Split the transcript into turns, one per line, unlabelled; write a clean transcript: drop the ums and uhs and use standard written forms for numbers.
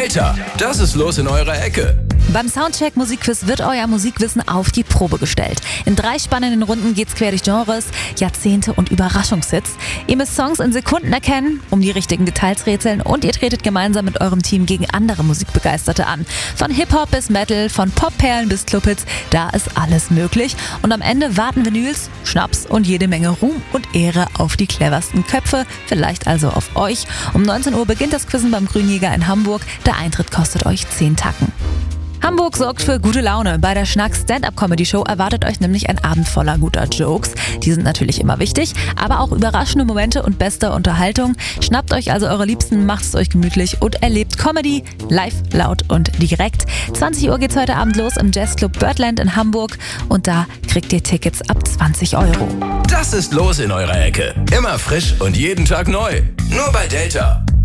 Delta, das ist los in eurer Ecke.
Beim Soundcheck Musikquiz wird euer Musikwissen auf die Probe gestellt. In 3 spannenden Runden geht's quer durch Genres, Jahrzehnte und Überraschungshits. Ihr müsst Songs in Sekunden erkennen, um die richtigen Details rätseln und ihr tretet gemeinsam mit eurem Team gegen andere Musikbegeisterte an. Von Hip-Hop bis Metal, von Popperlen bis Clubhits, da ist alles möglich. Und am Ende warten Vinyls, Schnaps und jede Menge Ruhm und Ehre auf die cleversten Köpfe, vielleicht also auf euch. Um 19 Uhr beginnt das Quizzen beim Grünjäger in Hamburg. Der Eintritt kostet euch 10 Tacken. Hamburg sorgt für gute Laune. Bei der Schnack Stand-Up-Comedy-Show erwartet euch nämlich ein Abend voller guter Jokes. Die sind natürlich immer wichtig, aber auch überraschende Momente und beste Unterhaltung. Schnappt euch also eure Liebsten, macht es euch gemütlich und erlebt Comedy live, laut und direkt. 20 Uhr geht's heute Abend los im Jazzclub Birdland in Hamburg und da kriegt ihr Tickets ab 20 Euro.
Das ist los in eurer Ecke. Immer frisch und jeden Tag neu. Nur bei Delta.